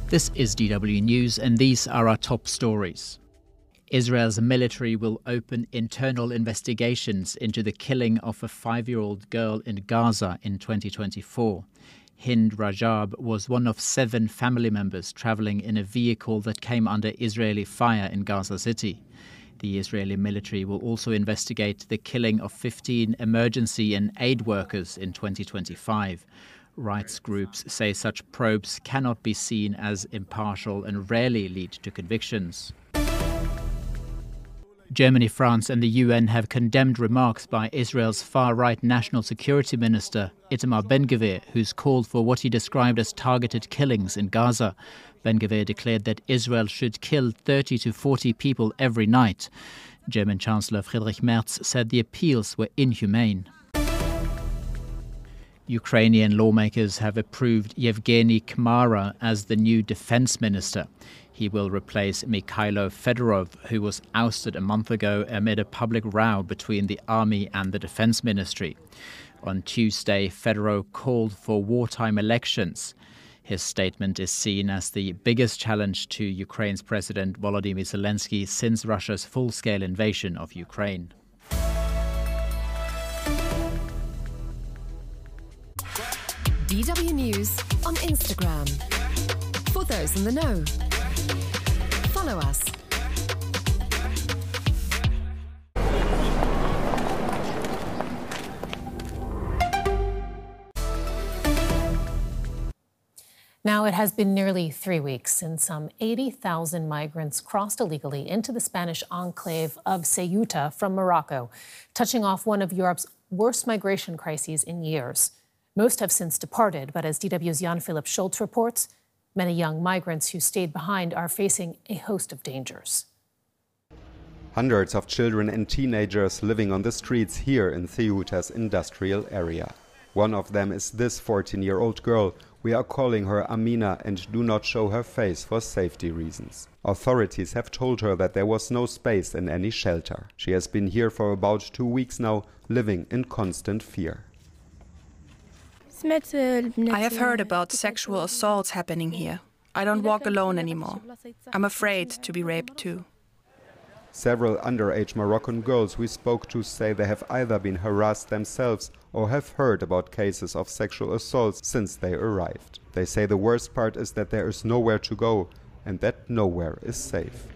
This is DW News, and these are our top stories. Israel's military will open internal investigations into the killing of a 5-year-old girl in Gaza in 2024. Hind Rajab was one of 7 family members traveling in a vehicle that came under Israeli fire in Gaza City. The Israeli military will also investigate the killing of 15 emergency and aid workers in 2025. Rights groups say such probes cannot be seen as impartial and rarely lead to convictions. Germany, France and the UN have condemned remarks by Israel's far-right National Security Minister Itamar Ben-Gvir, who's called for what he described as targeted killings in Gaza. Ben-Gvir declared that Israel should kill 30 to 40 people every night. German Chancellor Friedrich Merz said the appeals were inhumane. Ukrainian lawmakers have approved Yevgeny Kmara as the new defense minister. He will replace Mikhailo Fedorov, who was ousted a month ago amid a public row between the army and the defense ministry. On Tuesday, Fedorov called for wartime elections. His statement is seen as the biggest challenge to Ukraine's President Volodymyr Zelensky since Russia's full-scale invasion of Ukraine. DW News on Instagram. For those in the know. Follow us. Now, it has been nearly 3 weeks since some 80,000 migrants crossed illegally into the Spanish enclave of Ceuta from Morocco, touching off one of Europe's worst migration crises in years. Most have since departed, but as DW's Jan-Philipp Schultz reports, many young migrants who stayed behind are facing a host of dangers. Hundreds of children and teenagers living on the streets here in Ceuta's industrial area. One of them is this 14-year-old girl. We are calling her Amina and do not show her face for safety reasons. Authorities have told her that there was no space in any shelter. She has been here for about 2 weeks now, living in constant fear. I have heard about sexual assaults happening here. I don't walk alone anymore. I'm afraid to be raped too. Several underage Moroccan girls we spoke to say they have either been harassed themselves or have heard about cases of sexual assaults since they arrived. They say the worst part is that there is nowhere to go and that nowhere is safe.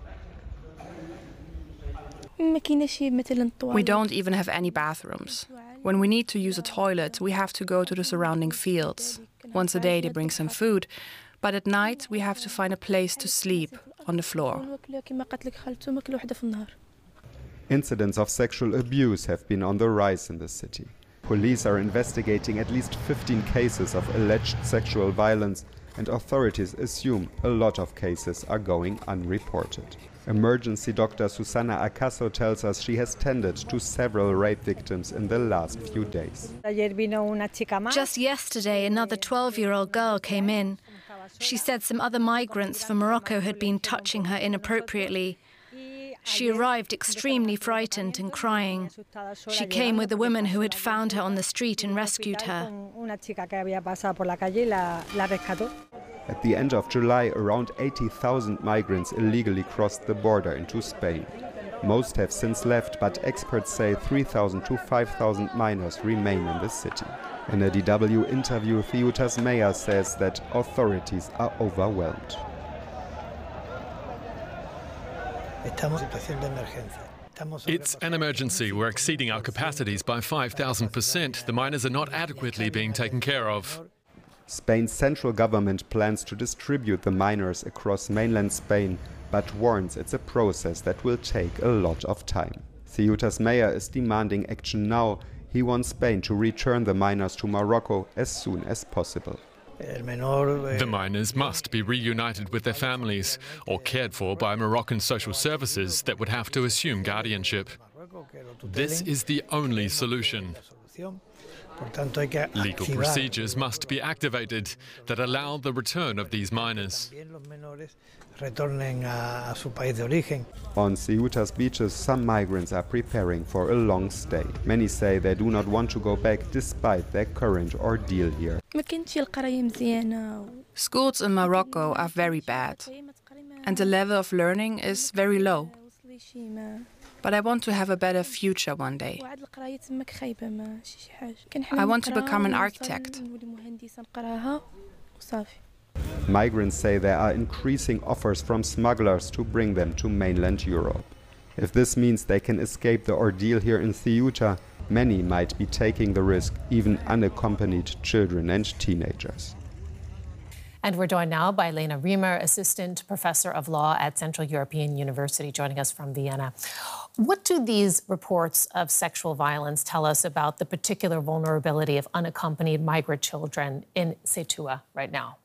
We don't even have any bathrooms. When we need to use a toilet, we have to go to the surrounding fields. Once a day they bring some food, but at night we have to find a place to sleep on the floor. Incidents of sexual abuse have been on the rise in the city. Police are investigating at least 15 cases of alleged sexual violence, and authorities assume a lot of cases are going unreported. Emergency doctor Susana Acaso tells us she has tended to several rape victims in the last few days. Just yesterday, another 12-year-old girl came in. She said some other migrants from Morocco had been touching her inappropriately. She arrived extremely frightened and crying. She came with a woman who had found her on the street and rescued her. At the end of July, around 80,000 migrants illegally crossed the border into Spain. Most have since left, but experts say 3,000 to 5,000 minors remain in the city. In a DW interview, Ceuta's mayor says that authorities are overwhelmed. It's an emergency. We're exceeding our capacities by 5,000%. The minors are not adequately being taken care of. Spain's central government plans to distribute the minors across mainland Spain, but warns it's a process that will take a lot of time. Ceuta's mayor is demanding action now. He wants Spain to return the minors to Morocco as soon as possible. The minors must be reunited with their families or cared for by Moroccan social services that would have to assume guardianship. This is the only solution. Legal procedures must be activated that allow the return of these minors. On Ceuta's beaches, some migrants are preparing for a long stay. Many say they do not want to go back despite their current ordeal here. Schools in Morocco are very bad, and the level of learning is very low. But I want to have a better future one day. I want to become an architect. Migrants say there are increasing offers from smugglers to bring them to mainland Europe. If this means they can escape the ordeal here in Ceuta, many might be taking the risk, even unaccompanied children and teenagers. And we're joined now by Lena Riemer, Assistant Professor of Law at Central European University, joining us from Vienna. What do these reports of sexual violence tell us about the particular vulnerability of unaccompanied migrant children in Ceuta right now?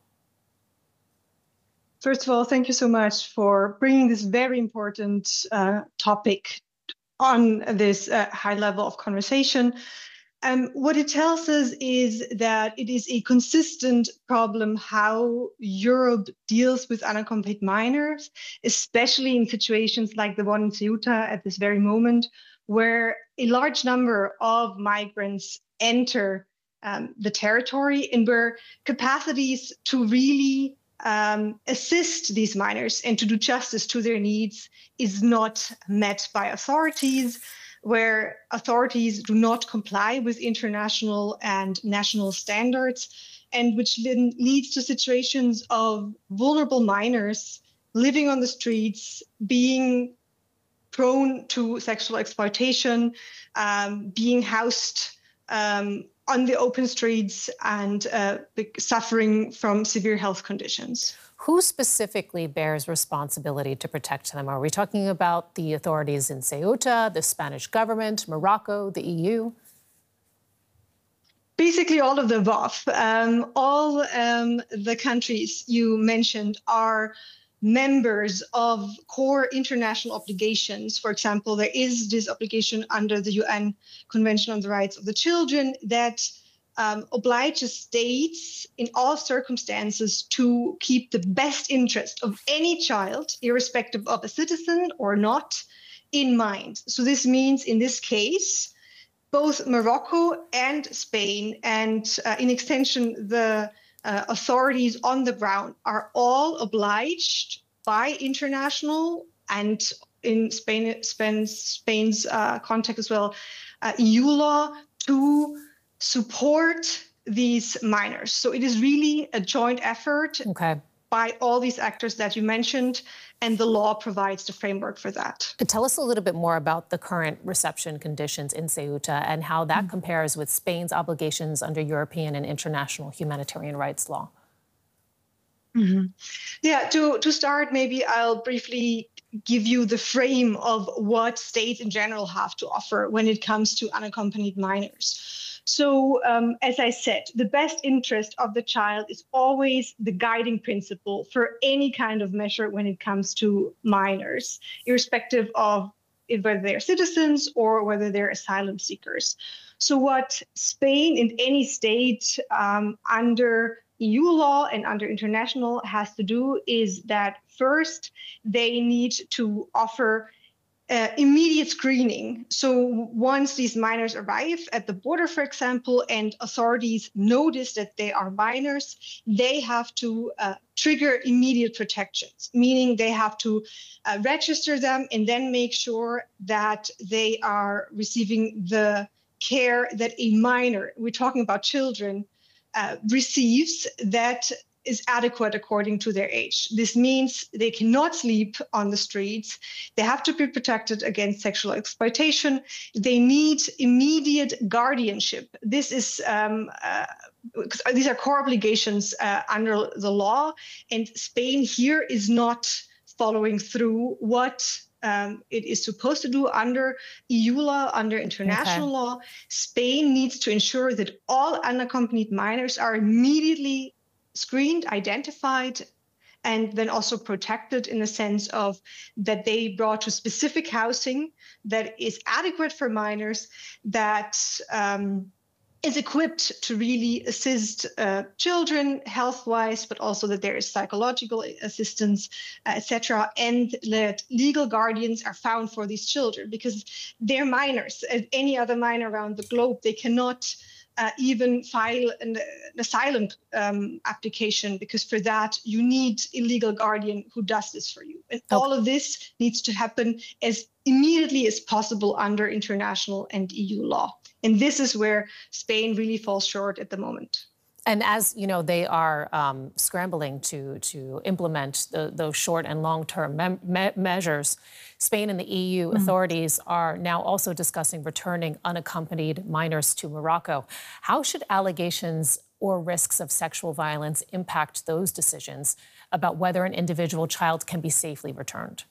First of all, thank you so much for bringing this very important topic on this high level of conversation. What it tells us is that it is a consistent problem how Europe deals with unaccompanied minors, especially in situations like the one in Ceuta at this very moment, where a large number of migrants enter the territory and where capacities to really assist these minors and to do justice to their needs is not met by authorities, where authorities do not comply with international and national standards, and which then leads to situations of vulnerable minors living on the streets, being prone to sexual exploitation, being housed on the open streets, and suffering from severe health conditions. Who specifically bears responsibility to protect them? Are we talking about the authorities in Ceuta, the Spanish government, Morocco, the EU? Basically all of the above. All the countries you mentioned are members of core international obligations. For example, there is this obligation under the UN Convention on the Rights of the Children that obliges states in all circumstances to keep the best interest of any child, irrespective of a citizen or not, in mind. So this means, in this case, both Morocco and Spain, and in extension, the authorities on the ground are all obliged by international and in Spain's context as well, EU law to support these minors. So it is really a joint effort by all these actors that you mentioned, and the law provides the framework for that. Tell us a little bit more about the current reception conditions in Ceuta and how that compares with Spain's obligations under European and international humanitarian rights law. Yeah, to start, maybe I'll briefly give you the frame of what states in general have to offer when it comes to unaccompanied minors. So, as I said, the best interest of the child is always the guiding principle for any kind of measure when it comes to minors, irrespective of whether they're citizens or whether they're asylum seekers. So what Spain and any state under EU law and under international has to do is that first they need to offer immediate screening. So once these minors arrive at the border, for example, and authorities notice that they are minors, they have to trigger immediate protections, meaning they have to register them and then make sure that they are receiving the care that a minor, we're talking about children, receives that is adequate according to their age. This means they cannot sleep on the streets. They have to be protected against sexual exploitation. They need immediate guardianship. This is these are core obligations under the law, and Spain here is not following through what it is supposed to do under EU law, under international law. Spain needs to ensure that all unaccompanied minors are immediately screened, identified, and then also protected in the sense of that they brought to specific housing that is adequate for minors, that is equipped to really assist children health-wise, but also that there is psychological assistance, etc., and that legal guardians are found for these children because they're minors. As any other minor around the globe, they cannot even file an asylum application because for that you need a legal guardian who does this for you. And all of this needs to happen as immediately as possible under international and EU law. And this is where Spain really falls short at the moment. And as you know, they are scrambling to implement those short and long-term measures. Spain and the EU authorities are now also discussing returning unaccompanied minors to Morocco. How should allegations or risks of sexual violence impact those decisions about whether an individual child can be safely returned?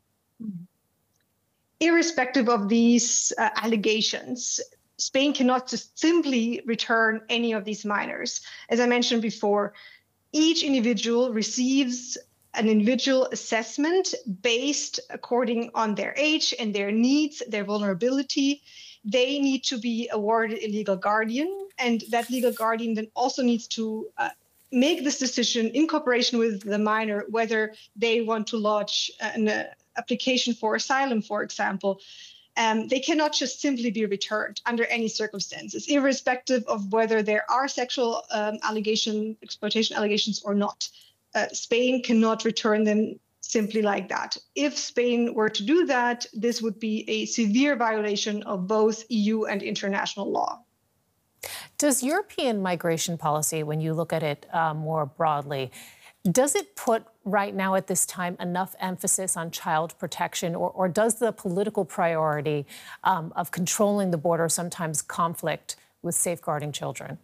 Irrespective of these allegations, Spain cannot just simply return any of these minors. As I mentioned before, each individual receives an individual assessment based according on their age and their needs, their vulnerability. They need to be awarded a legal guardian, and that legal guardian then also needs to make this decision in cooperation with the minor, whether they want to lodge an application for asylum, for example. They cannot just simply be returned under any circumstances, irrespective of whether there are sexual exploitation allegations or not. Spain cannot return them simply like that. If Spain were to do that, this would be a severe violation of both EU and international law. Does European migration policy, when you look at it more broadly, does it put right now at this time enough emphasis on child protection, or does the political priority of controlling the border sometimes conflict with safeguarding children?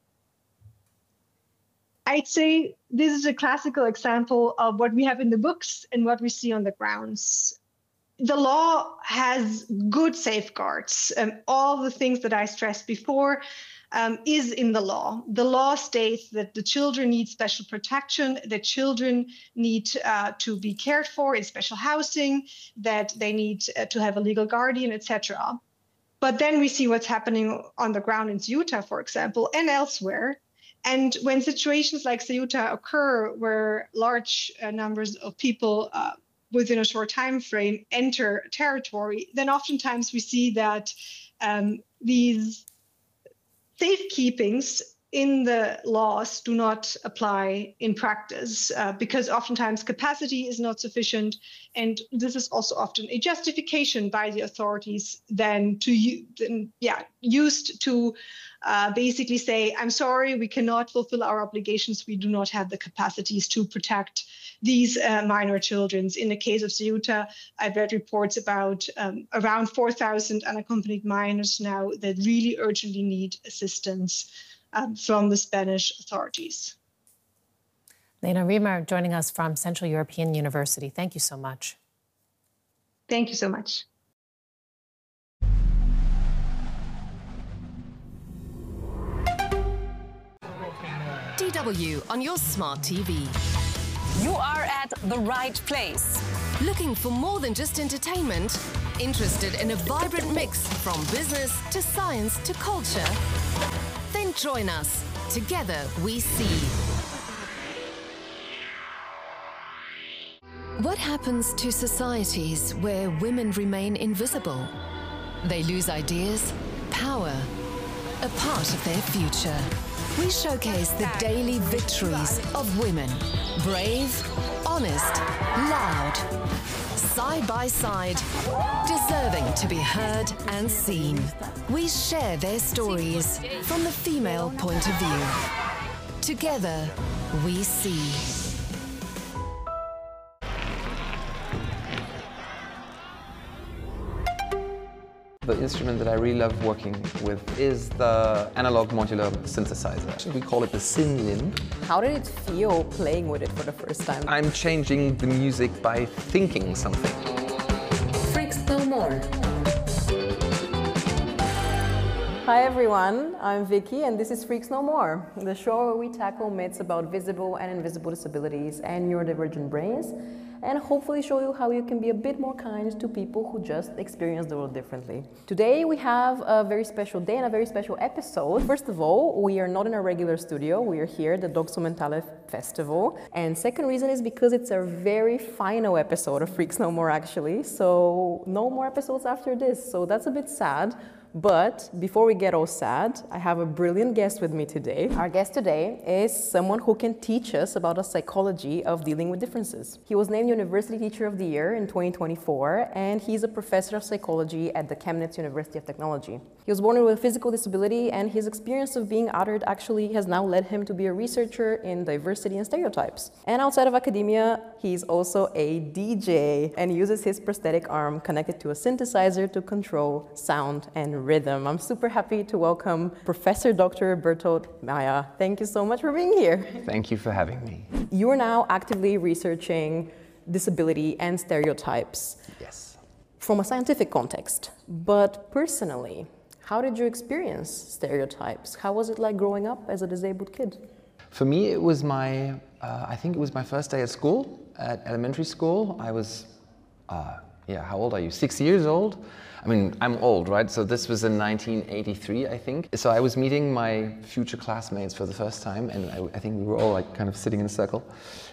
I'd say this is a classical example of what we have in the books and what we see on the grounds. The law has good safeguards. All the things that I stressed before is in the law. The law states that the children need special protection, that children need to be cared for in special housing, that they need to have a legal guardian, etc. But then we see what's happening on the ground in Ceuta, for example, and elsewhere. And when situations like Ceuta occur, where large numbers of people within a short time frame enter territory, then oftentimes we see that these safekeepings in the laws do not apply in practice because oftentimes capacity is not sufficient. And this is also often a justification by the authorities used to basically say, I'm sorry, we cannot fulfill our obligations. We do not have the capacities to protect these minor children. In the case of Ceuta, I've read reports about around 4,000 unaccompanied minors now that really urgently need assistance from the Spanish authorities. Lena Riemer joining us from Central European University. Thank you so much. Thank you so much. DW on your smart TV. You are at the right place. Looking for more than just entertainment? Interested in a vibrant mix from business to science to culture? Then join us. Together we see. What happens to societies where women remain invisible? They lose ideas, power, a part of their future. We showcase the daily victories of women. Brave, honest, loud. Side by side, deserving to be heard and seen. We share their stories from the female point of view. Together, we see. The instrument that I really love working with is the analog modular synthesizer. We call it the Synlim. How did it feel playing with it for the first time? I'm changing the music by thinking something. Freaks no more. Hi everyone, I'm Vicky and this is Freaks No More, the show where we tackle myths about visible and invisible disabilities and neurodivergent brains, and hopefully show you how you can be a bit more kind to people who just experience the world differently. Today we have a very special day and a very special episode. First of all, we are not in a regular studio, we are here at the Doxo Mentale Festival. And second reason is because it's a very final episode of Freaks No More actually, so no more episodes after this, so that's a bit sad. But before we get all sad, I have a brilliant guest with me today. Our guest today is someone who can teach us about the psychology of dealing with differences. He was named University Teacher of the Year in 2024, and he's a professor of psychology at the Chemnitz University of Technology. He was born with a physical disability, and his experience of being othered actually has now led him to be a researcher in diversity and stereotypes. And outside of academia, he's also a DJ and uses his prosthetic arm connected to a synthesizer to control sound and rhythm. I'm super happy to welcome Professor Dr. Bertold Meyer. Thank you so much for being here. Thank you for having me. You are now actively researching disability and stereotypes. Yes. From a scientific context, but personally, how did you experience stereotypes? How was it like growing up as a disabled kid? For me, it was I think it was my first day at school, at elementary school. I was, how old are you? 6 years old? I mean, I'm old, right? So this was in 1983, I think. So I was meeting my future classmates for the first time, and I think we were all like kind of sitting in a circle.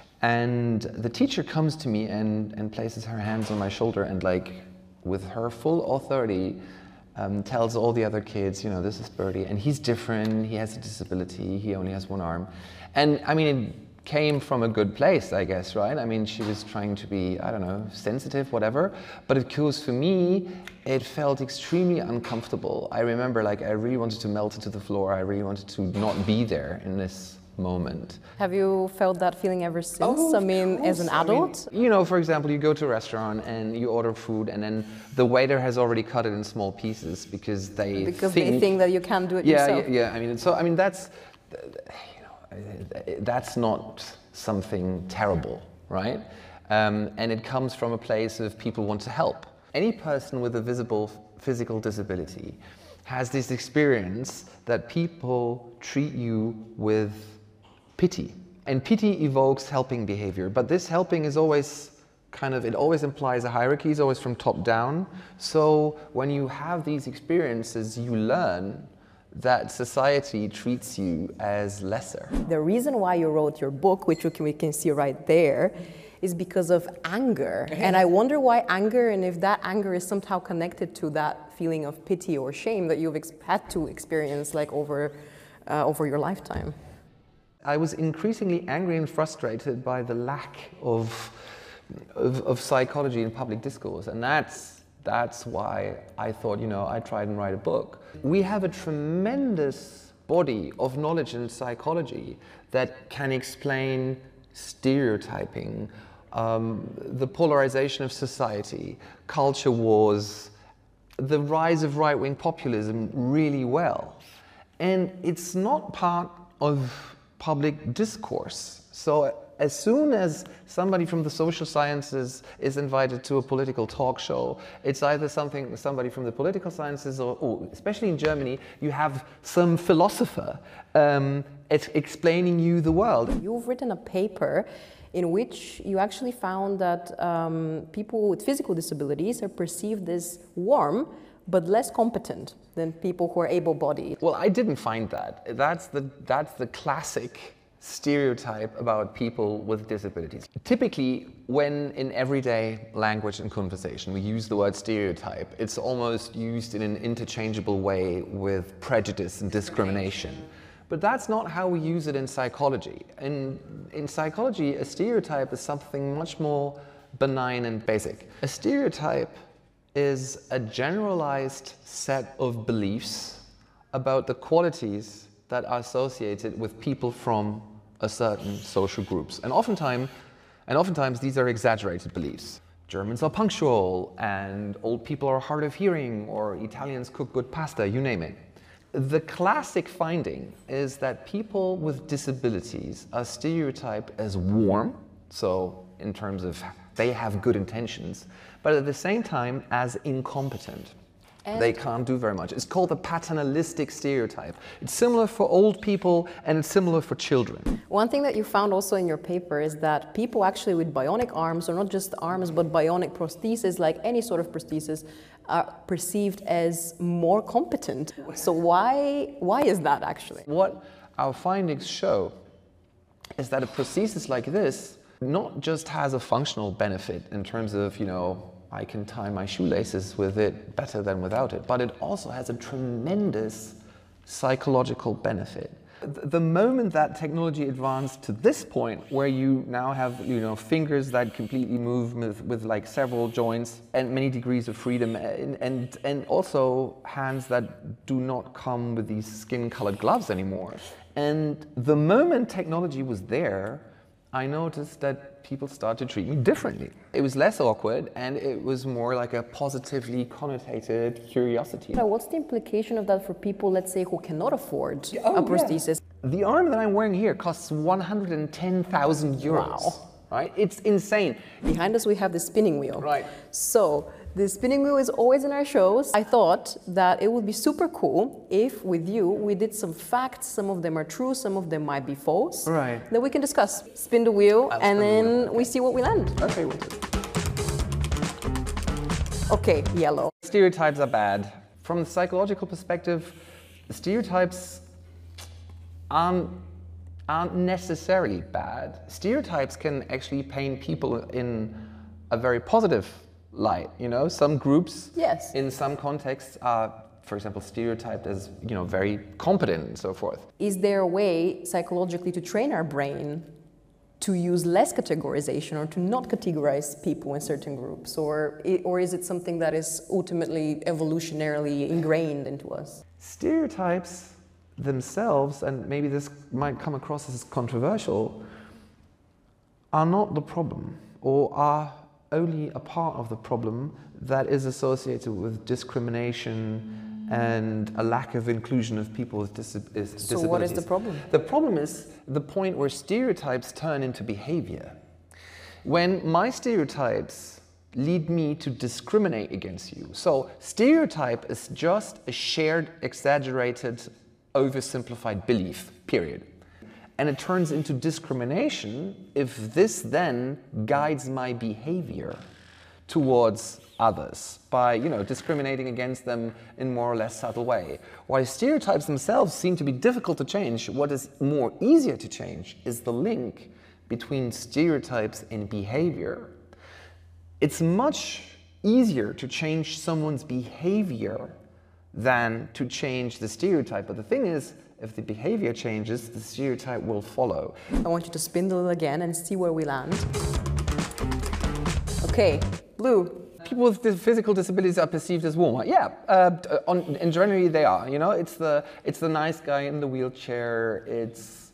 And the teacher comes to me and places her hands on my shoulder and like, with her full authority, tells all the other kids, you know, this is Bertie, and he's different, he has a disability, he only has one arm. And I mean, it came from a good place, I guess, right? I mean, she was trying to be, I don't know, sensitive, whatever. But of course, for me, it felt extremely uncomfortable. I remember, like, I really wanted to melt into the floor. I really wanted to not be there in this moment. Have you felt that feeling ever since? I mean, as an adult? I mean, you know, for example, you go to a restaurant and you order food, and then the waiter has already cut it in small pieces because they think that you can't do it yourself. Yeah. I mean, that's, you know, that's not something terrible, right? And it comes from a place of people want to help. Any person with a visible physical disability has this experience that people treat you with pity. And pity evokes helping behavior, but this helping is always it always implies a hierarchy, it's always from top down. So when you have these experiences, you learn that society treats you as lesser. The reason why you wrote your book, which we can see right there, is because of anger. And I wonder why anger, and if that anger is somehow connected to that feeling of pity or shame that you've had to experience like over your lifetime. I was increasingly angry and frustrated by the lack of psychology in public discourse, and that's why I thought, you know, I'd try and write a book. We have a tremendous body of knowledge in psychology that can explain stereotyping, the polarization of society, culture wars, the rise of right-wing populism really well. And it's not part of public discourse. So as soon as somebody from the social sciences is invited to a political talk show, it's either somebody from the political sciences or especially in Germany, you have some philosopher explaining you the world. You've written a paper in which you actually found that people with physical disabilities are perceived as warm but less competent than people who are able-bodied. Well, I didn't find that. That's the classic stereotype about people with disabilities. Typically, when in everyday language and conversation we use the word stereotype, it's almost used in an interchangeable way with prejudice and discrimination. But that's not how we use it in psychology. In psychology, a stereotype is something much more benign and basic. A stereotype is a generalized set of beliefs about the qualities that are associated with people from a certain social groups. And oftentimes these are exaggerated beliefs. Germans are punctual, and old people are hard of hearing, or Italians cook good pasta, you name it. The classic finding is that people with disabilities are stereotyped as warm, so in terms of they have good intentions, but at the same time as incompetent. They can't do very much. It's called the paternalistic stereotype. It's similar for old people and it's similar for children. One thing that you found also in your paper is that people actually with bionic arms, or not just arms, but bionic prostheses, like any sort of prosthesis, are perceived as more competent. So why is that actually? What our findings show is that a prosthesis like this not just has a functional benefit in terms of, I can tie my shoelaces with it better than without it, but it also has a tremendous psychological benefit. The moment that technology advanced to this point, where you now have fingers that completely move with like several joints and many degrees of freedom, and also hands that do not come with these skin-colored gloves anymore. And the moment technology was there, I noticed that people started to treat me differently. It was less awkward and it was more like a positively connotated curiosity. So what's the implication of that for people, let's say, who cannot afford a prosthesis? Yeah. The arm that I'm wearing here costs 110,000 euros. Wow. Right? It's insane. Behind us we have the spinning wheel. Right. So the spinning wheel is always in our shows. I thought that it would be super cool if with you we did some facts. Some of them are true, some of them might be false. Right. That we can discuss. Spin the wheel and then we see what we land. Okay, we'll do. Okay, yellow. Stereotypes are bad. From the psychological perspective, stereotypes aren't necessarily bad. Stereotypes can actually paint people in a very positive light. Some groups, yes, in some contexts are, for example, stereotyped as very competent and so forth. Is there a way psychologically to train our brain to use less categorization or to not categorize people in certain groups, or is it something that is ultimately evolutionarily ingrained into us? Stereotypes themselves, and maybe this might come across as controversial, are not the problem, or are only a part of the problem that is associated with discrimination and a lack of inclusion of people with disabilities. So what is the problem? The problem is the point where stereotypes turn into behavior. When my stereotypes lead me to discriminate against you. So stereotype is just a shared, exaggerated, oversimplified belief, period. And it turns into discrimination if this then guides my behavior towards others by, discriminating against them in more or less subtle way. While stereotypes themselves seem to be difficult to change, what is more easier to change is the link between stereotypes and behavior. It's much easier to change someone's behavior than to change the stereotype. But the thing is, if the behavior changes, the stereotype will follow. I want you to spin the wheel again and see where we land. Okay, blue. People with physical disabilities are perceived as warmer. Yeah, in generally they are. It's the nice guy in the wheelchair. It's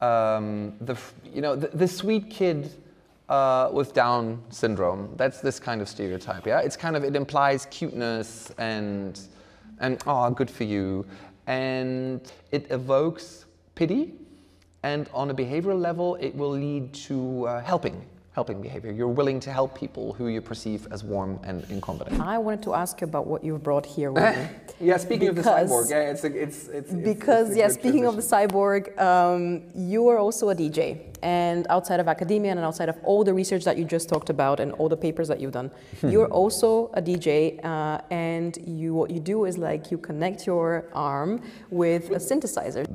the sweet kid with Down syndrome. That's this kind of stereotype. Yeah, it implies cuteness and oh, good for you. And it evokes pity, and on a behavioral level, it will lead to helping behavior. You're willing to help people who you perceive as warm and incompetent. I wanted to ask you about what you've brought here with you. Yeah, speaking of the cyborg, yeah, speaking of the cyborg, you are also a DJ, and outside of academia and outside of all the research that you just talked about and all the papers that you've done, you're also a DJ, and what you do is you connect your arm with a synthesizer.